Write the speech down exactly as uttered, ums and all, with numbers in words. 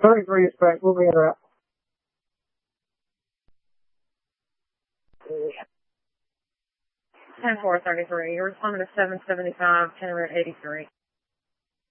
thirty-three is correct. We'll be in route. ten four thirty-three. You're responding to seven seventy-five, ten route eighty-three.